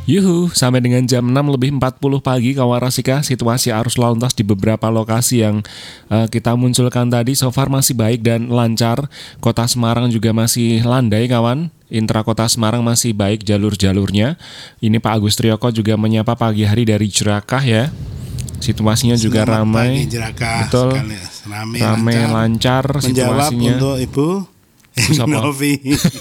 Yuhu, sampai dengan jam 6 lebih 40 pagi Kawarasika, situasi arus lalu lintas di beberapa lokasi yang kita munculkan tadi so far masih baik dan lancar. Kota Semarang juga masih landai kawan. Intra Kota Semarang masih baik jalur-jalurnya. Ini Pak Agus Trioko juga menyapa pagi hari dari Jerakah ya. Situasinya juga ramai. Betul. Ramai lancar situasinya. Menjawab untuk Ibu Novi.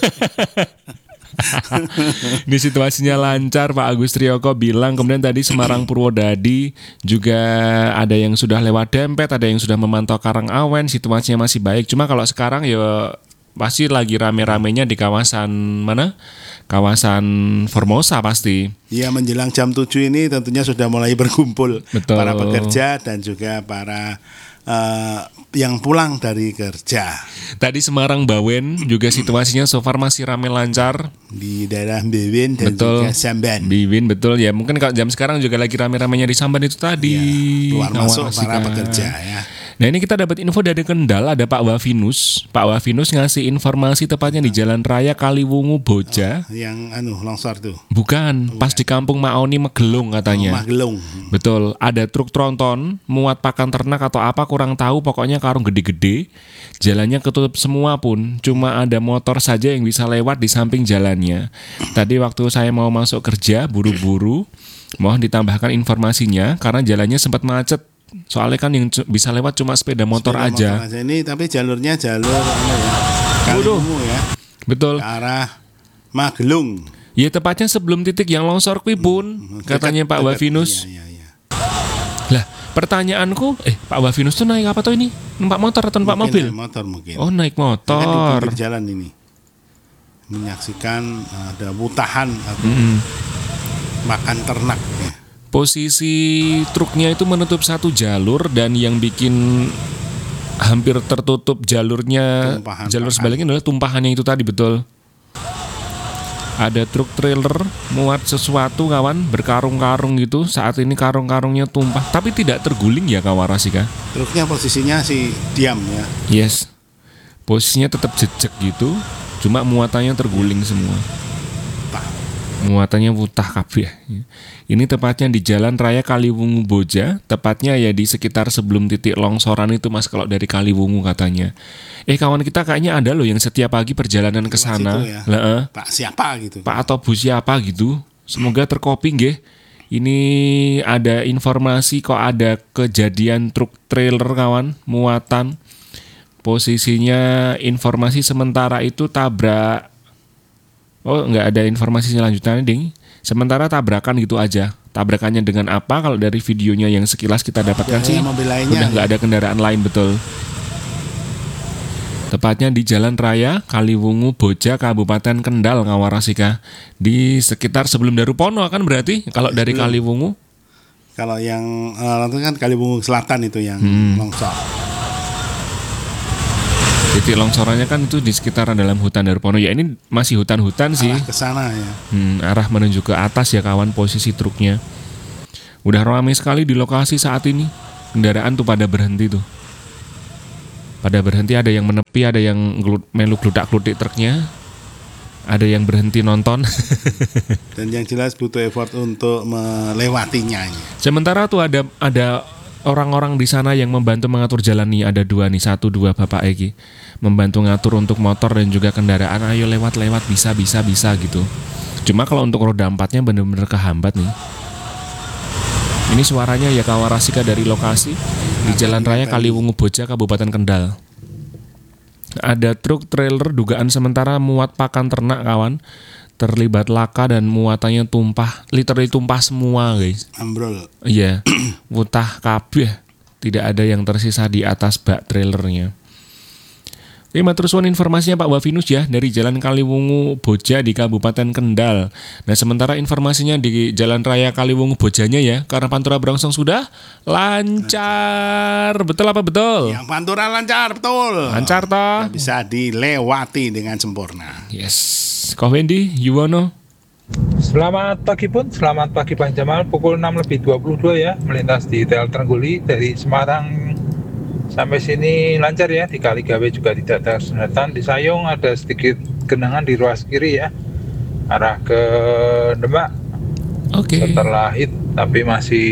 Ini situasinya lancar, Pak Agus Trioko bilang. Kemudian tadi Semarang Purwodadi juga ada yang sudah lewat Dempet, ada yang sudah memantau Karangawen. Situasinya masih baik. Cuma kalau sekarang ya pasti lagi rame-ramenya di kawasan mana? Kawasan Formosa pasti. Iya, menjelang jam 7 ini tentunya sudah mulai berkumpul. Betul. Para pekerja dan juga para yang pulang dari kerja. Tadi Semarang Bawen juga situasinya so far masih ramai lancar Di daerah Biwin dan betul. juga Samban. Biwin betul ya. Mungkin kalau jam sekarang juga lagi rame-ramenya di Samban itu tadi. Ya, keluar masuk Kawarasika. para pekerja ya. Nah ini kita dapat info dari Kendal, ada Pak Wafinus. Pak Wafinus ngasih informasi tepatnya di Jalan Raya Kaliwungu Boja. Yang longsor tuh. Bukan, pas di kampung Maoni Megelung katanya. Magelung. Betul, ada truk tronton muat pakan ternak atau apa kurang tahu, pokoknya karung gede-gede. Jalannya ketutup semua pun, cuma ada motor saja yang bisa lewat di samping jalannya. Tadi waktu saya mau masuk kerja, buru-buru, mohon ditambahkan informasinya karena jalannya sempat macet. Soalnya kan yang bisa lewat cuma sepeda motor aja. Ini tapi jalurnya jalur Kaliwungu ya. Betul. Ke arah Magelung. Ya tepatnya sebelum titik yang longsor kuwi pun, katanya Pak Wafinus. Iya. Lah, pertanyaanku, Pak Wafinus tuh naik apa tuh ini? Numpak motor atau numpak mobil? Naik motor mungkin. Oh, naik Kan di motor. pinggir jalan ini. Menyaksikan ada wutahan atau makan ternak ya. Posisi truknya itu menutup satu jalur dan yang bikin hampir tertutup jalurnya, Tumpahan jalur pakan. sebaliknya adalah tumpahannya itu tadi, betul. Ada truk trailer muat sesuatu kawan, berkarung-karung gitu. Saat ini karung-karungnya tumpah, tapi tidak terguling ya Kawarasika. Truknya posisinya diam ya. Yes, posisinya tetap jejak gitu, cuma muatannya terguling semua. Muatannya wutah kabeh. Ini tepatnya di Jalan Raya Kaliwungu Boja, tepatnya ya di sekitar sebelum titik longsoran itu Mas, kalau dari Kaliwungu katanya. Kawan kita kayaknya ada loh yang setiap pagi perjalanan ke sana. Ya. Pak siapa gitu? Pak atau Bu siapa gitu. Semoga terkopi nggih. Ini ada informasi kok ada kejadian truk trailer kawan, muatan. Posisinya informasi sementara itu tabrak. Oh, nggak ada informasi selanjutnya, Ding. Sementara tabrakan gitu aja. Tabrakannya dengan apa? Kalau dari videonya yang sekilas kita dapatkan sih, udah nggak ada kendaraan lain, betul. Tepatnya di Jalan Raya Kaliwungu Boja, Kabupaten Kendal, Kawarasika. Di sekitar sebelum Darupono kan berarti, kalau dari Kaliwungu. Kalau yang itu kan Kaliwungu Selatan itu yang longsor. Titik longsorannya kan itu di sekitaran dalam hutan Darupono. Ya ini masih hutan-hutan sih. Arah ke sana ya. Arah menuju ke atas ya kawan, posisi truknya. Udah ramai sekali di lokasi saat ini. Kendaraan tuh pada berhenti tuh. Pada berhenti, ada yang menepi, ada yang melu gludak-gludik truknya. Ada yang berhenti nonton. Dan yang jelas butuh effort untuk melewatinya. Sementara tuh ada orang-orang di sana yang membantu mengatur jalan nih, ada dua bapak Egi membantu ngatur untuk motor dan juga kendaraan, ayo lewat bisa gitu. Cuma kalau untuk roda 4-nya benar-benar kehambat nih. Ini suaranya ya Kawarasika dari lokasi di Jalan Raya Kaliwungu Boja, Kabupaten Kendal. Ada truk trailer dugaan sementara muat pakan ternak kawan, terlibat laka dan muatannya tumpah, literally tumpah semua guys. Ambrol. Iya, wutah kabeh. Tidak ada yang tersisa di atas bak trailernya. Terus informasinya Pak Wafinus ya, dari Jalan Kaliwungu Boja di Kabupaten Kendal. Nah sementara informasinya di Jalan Raya Kaliwungu Bojanya ya, karena Pantura berangsur sudah lancar. Betul apa betul? Yang Pantura lancar, betul. Lancar toh? Bisa dilewati dengan sempurna. Yes. Kau Wendy, Yuwono. Selamat pagi pun, selamat pagi Bang Jamal. Pukul 6.22 ya, melintas di Tel Trengguli dari Semarang sampai sini lancar ya. Di Kaligawe juga tidak ada kesulitan. Di Sayung ada sedikit genangan di ruas kiri ya, arah ke Demak. Oke. Setelah hit tapi masih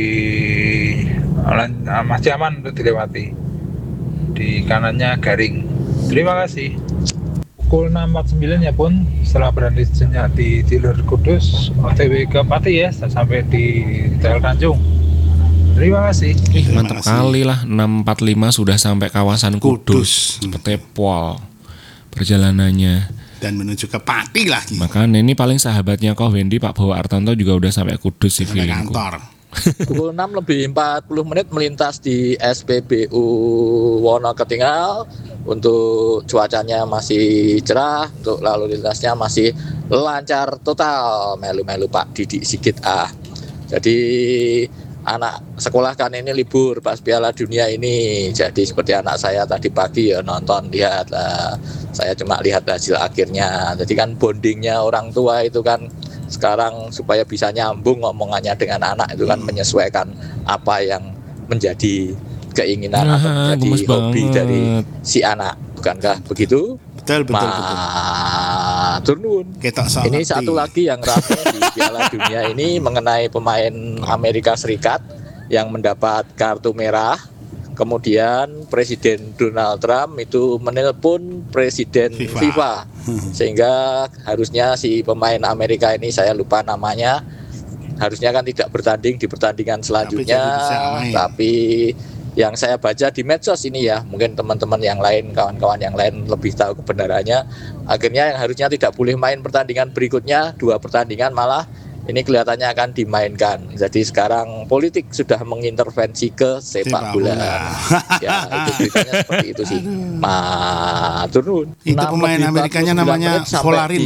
aman untuk dilewati. Di kanannya garing. Terima kasih. Pukul 6.49 ya pun, setelah berhenti sejenak di jalur Kudus, OTW ke Pati ya, sampai di TL Tanjung. Terima kasih. Mantap kali lah, 6.45 sudah sampai kawasan Kudus. Seperti pol perjalanannya. Dan menuju ke Pati lagi. Makanya ini paling sahabatnya Koh Wendy, Pak Bowo Artanto juga udah sampai Kudus sih Sampai feelingku. kantor. Pukul 6.40 melintas di SPBU Wonoketingal. Untuk cuacanya masih cerah, untuk lalu lintasnya masih lancar total. Melu-melu Pak Didik Sigit Jadi anak sekolah kan ini libur pas Piala Dunia ini. Jadi seperti anak saya tadi pagi ya nonton, lihat lah. Saya cuma lihat hasil akhirnya. Jadi kan bondingnya orang tua itu kan sekarang supaya bisa nyambung ngomongannya dengan anak itu kan menyesuaikan apa yang menjadi keinginan atau menjadi hobi dari si anak, bukankah begitu? Betul. Turun. Ini satu lagi yang ramai di Piala Dunia ini mengenai pemain Amerika Serikat yang mendapat kartu merah. Kemudian Presiden Donald Trump itu menelpon Presiden FIFA. Sehingga harusnya si pemain Amerika ini, saya lupa namanya, harusnya kan tidak bertanding di pertandingan selanjutnya, tapi yang saya baca di medsos ini ya, mungkin teman-teman yang lain, kawan-kawan yang lain lebih tahu kebenarannya, akhirnya yang harusnya tidak boleh main pertandingan berikutnya, 2 pertandingan malah ini kelihatannya akan dimainkan. Jadi sekarang politik sudah mengintervensi ke sepak bola. Ya, itu beritanya seperti itu sih. Turun. Itu pemain Amerikanya namanya Volarin.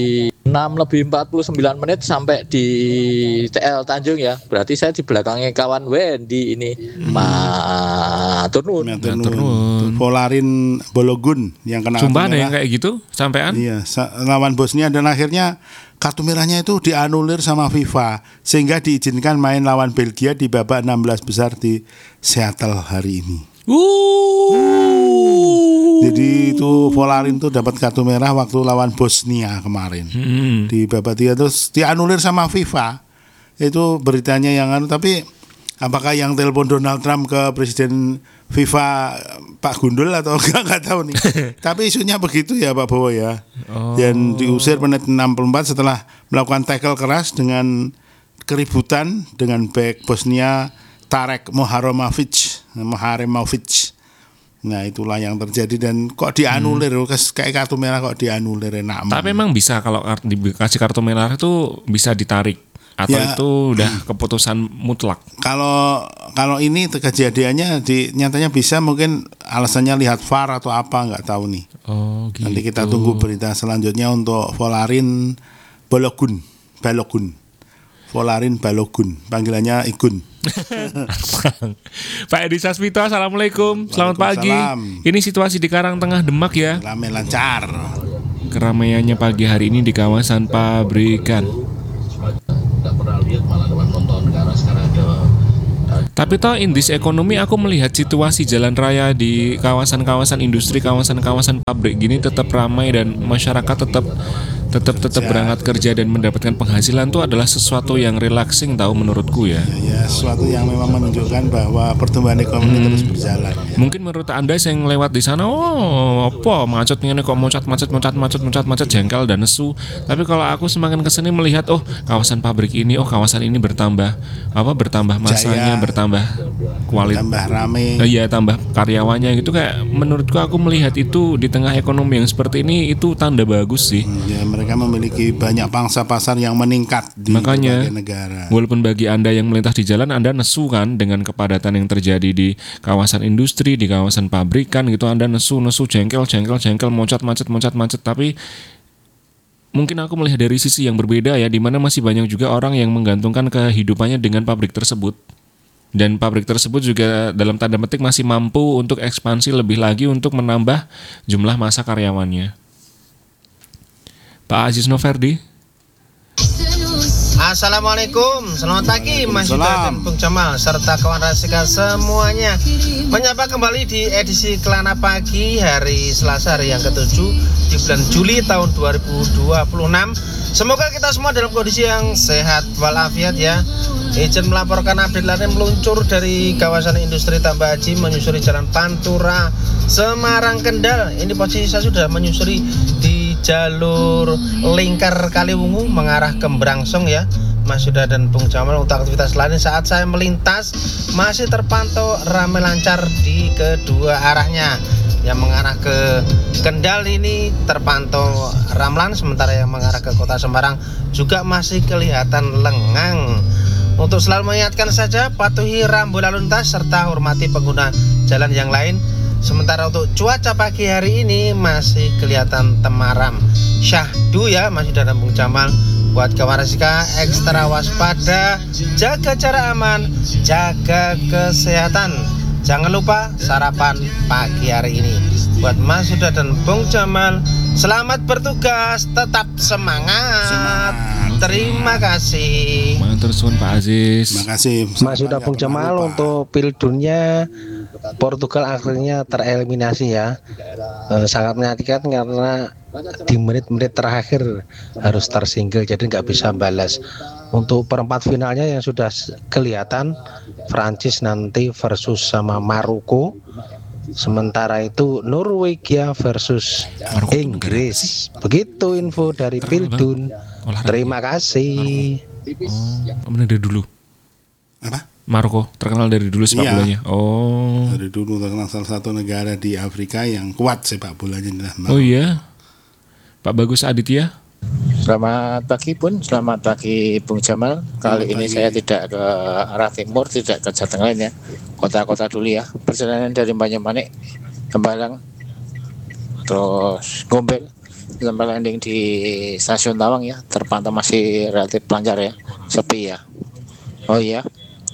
6.49 sampai di TL Tanjung ya. Berarti saya di belakangnya kawan Wendy ini. Turun. Volarin Balogun yang kena Sumpah ada yang kayak gitu sampean? Iya, lawan Bosnia, dan akhirnya kartu merahnya itu dianulir sama FIFA sehingga diizinkan main lawan Belgia di babak 16 besar di Seattle hari ini. Jadi itu Volarin tuh dapat kartu merah waktu lawan Bosnia kemarin. Di babak 3 terus dianulir sama FIFA. Itu beritanya yang tapi apakah yang telepon Donald Trump ke Presiden FIFA Pak Gundul atau enggak tahu nih. Tapi isunya begitu ya Pak Bowo ya. Dan diusir menit 64 setelah melakukan tackle keras dengan keributan dengan bek Bosnia Tarek Moharemovic. Nah itulah yang terjadi dan kok dianulir, kayak kartu merah kok dianulir, enak. Tapi memang bisa kalau dikasih kartu merah itu bisa ditarik atau ya, itu udah keputusan mutlak. Kalau ini kejadiannya nyatanya bisa, mungkin alasannya lihat VAR atau apa nggak tahu nih. Gitu. Nanti kita tunggu berita selanjutnya untuk Volarin Balogun. Volarin Balogun, panggilannya Igun. Pak Edi Sasmito, assalamualaikum. Selamat pagi. Ini situasi di Karangtengah Demak ya. Ramai lancar. Keramaiannya pagi hari ini di kawasan pabrikan. Tapi toh in this ekonomi aku melihat situasi jalan raya di kawasan-kawasan industri, kawasan-kawasan pabrik gini tetap ramai dan masyarakat tetap berangkat kerja dan mendapatkan penghasilan itu adalah sesuatu yang relaxing tahu menurutku ya. Ya, sesuatu yang memang menunjukkan bahwa pertumbuhan ekonomi terus berjalan. Ya. Mungkin menurut Anda yang lewat di sana, apa macetnya kok macet jengkel dan nesu. Tapi kalau aku semakin kesini melihat, kawasan pabrik ini, kawasan ini bertambah masanya, bertambah kualitas, tambah rame. Iya, tambah karyawannya gitu, kayak menurutku aku melihat itu di tengah ekonomi yang seperti ini itu tanda bagus sih. Ya, mereka memiliki banyak pangsa pasar yang meningkat di berbagai negara. Walaupun bagi Anda yang melintas di jalan Anda nesu kan dengan kepadatan yang terjadi di kawasan industri, di kawasan pabrikan gitu, Anda nesu jengkel macet, tapi mungkin aku melihat dari sisi yang berbeda ya, di mana masih banyak juga orang yang menggantungkan kehidupannya dengan pabrik tersebut. Dan pabrik tersebut juga dalam tanda petik masih mampu untuk ekspansi lebih lagi untuk menambah jumlah masa karyawannya. Pak Aziz Noverdi. Assalamualaikum, selamat pagi Mas Yuda dan Bung Jamal serta kawan Rasika semuanya. Menyapa kembali di edisi Kelana Pagi hari Selasa, hari yang ke-7 di bulan Juli tahun 2026 Semoga kita semua dalam kondisi yang sehat walafiat ya. Izin melaporkan update lain meluncur dari kawasan industri Tambah Haji menyusuri Jalan Pantura Semarang Kendal. Ini posisi saya sudah menyusuri di jalur lingkar Kaliwungu mengarah ke Brangsong ya, Mas Yuda dan Bung Jamal. Untuk aktivitas lain saat saya melintas masih terpantau ramai lancar di kedua arahnya. Yang mengarah ke Kendal ini terpantau ramlan, sementara yang mengarah ke Kota Semarang juga masih kelihatan lengang. Untuk selalu mengingatkan saja, patuhi rambu lalu lintas serta hormati pengguna jalan yang lain. Sementara untuk cuaca pagi hari ini masih kelihatan temaram. Syahdu ya Mas Yuda dan Bung Jamal. Buat kawan Rasika ekstra waspada, jaga jarak aman, jaga kesehatan. Jangan lupa sarapan pagi hari ini. Buat Mas Yuda dan Bung Jamal, selamat bertugas, tetap semangat. Terima kasih. Matur suwun Pak Aziz. Terima kasih. Mas Yuda Bung Jamal, untuk Pildunya Portugal akhirnya tereliminasi ya. Sangat menyakitkan karena di menit-menit terakhir harus tersinggil, jadi nggak bisa balas. Untuk perempat finalnya yang sudah kelihatan, Prancis nanti versus sama Maroko. Sementara itu Norwegia versus Inggris. Begitu info dari Pildun. Terima kasih. Menang dari dulu. Apa? Maroko terkenal dari dulu sepak bolanya. Oh. Dari dulu terkenal salah satu negara di Afrika yang kuat sepak bolanya. Oh iya. Pak Bagus Aditya. Selamat pagi Bun, selamat pagi Bung Jamal. Kali ini saya tidak ke arah timur, tidak ke Jateng lain ya. Kota-kota dulu ya. Perjalanan dari Banyumanik, Tembalang, terus Gombel, sampai landing di Stasiun Tawang ya. Terpantau masih relatif lancar ya, sepi ya. Oh iya,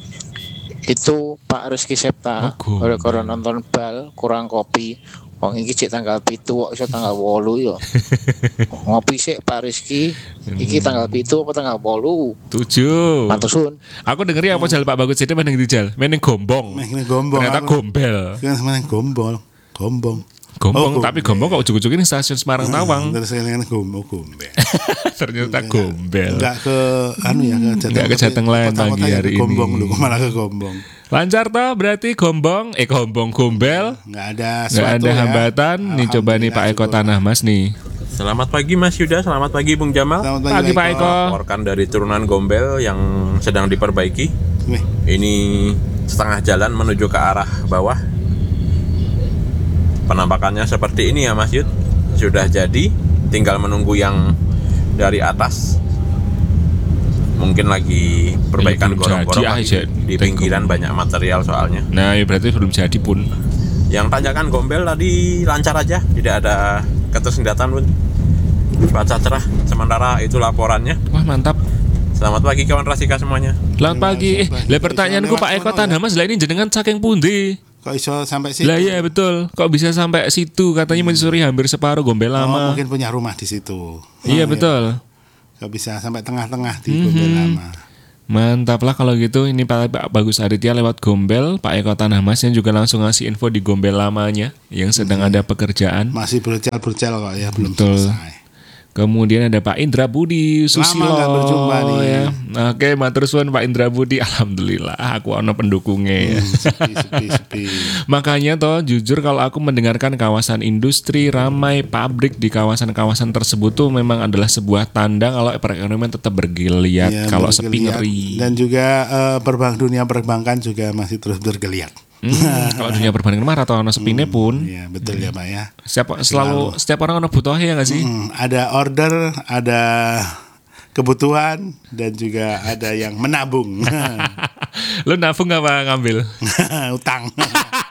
itu Pak Rizky Septa gara-gara nonton bal kurang kopi. Wong iki cek tanggal 7 kok iso tanggal 8 ya. Ngopi sik Pak Rizky. Iki tanggal 7 apa tanggal 8? 7. Matur suwun. Aku dengeri apa jal Pak Bagus itu meneng di jal. Meneng Gombong. Meneng Gombong. Ternyata Gombel. Kan meneng Gombong. Gombong, tapi Gombong kok ujug-ujug ini stasiun Semarang Tawang. Terus saya lihat Gombel. Ternyata Gombel. Enggak ke ke Jateng. Enggak ke Jateng lain pagi hari ini. Gombong lu malah ke Gombong. Lancar toh berarti Gombong, Gombel. Enggak ada hambatan. Nih coba nih Pak Eko Tanah Mas nih. Selamat pagi Mas Yuda, selamat pagi Bung Jamal. Selamat Pagi Pak Eko. Laporkan dari turunan Gombel yang sedang diperbaiki. Ini setengah jalan menuju ke arah bawah. Penampakannya seperti ini ya Mas Yud. Sudah jadi, tinggal menunggu yang dari atas. Mungkin lagi perbaikan gorong-gorong di pinggiran banyak material soalnya. Nah, ya berarti belum jadi pun. Yang tanjakan Gombel tadi lancar aja, tidak ada ketersendatan pun. Cuaca cerah, sementara itu laporannya. Wah, mantap. Selamat pagi kawan Rasika semuanya. Selamat pagi. Lah pertanyaanku Pak Eko Tanah Mas, lah ini jenengan saking pundi? Kok iso sampai situ? Lah iya betul. Kok bisa sampai situ? Katanya menyusuri hampir separuh Gombel Lama. Mungkin punya rumah di situ. Iya betul. Kok bisa sampai tengah-tengah di Gombel Lama. Mantap lah kalau gitu. Ini Pak Bagus Aditya lewat Gombel. Pak Eko Tanah Mas yang juga langsung ngasih info di Gombel Lamanya yang sedang ada pekerjaan. Masih berjal-berjal kok ya, belum betul. Selesai. Kemudian ada Pak Indra Budi Susilo. Lama gak berjumpa nih. Ya. Oke, matur suwun Pak Indra Budi. Alhamdulillah aku ono pendukungnya ya. Sepi. Makanya toh jujur kalau aku mendengarkan kawasan industri ramai pabrik di kawasan-kawasan tersebut tuh memang adalah sebuah tanda kalau perekonomian tetap bergeliat. Ya, kalau sepi ngeri. Dan juga dunia perbankan juga masih terus bergeliat. Kalau dunia perbankan mah atau ono sepine pun. Iya betul ya Pak ya. Setiap orang ono butuh ya nggak sih? Ada order, ada kebutuhan, dan juga ada yang menabung. Lu nabung apa ngambil? Utang.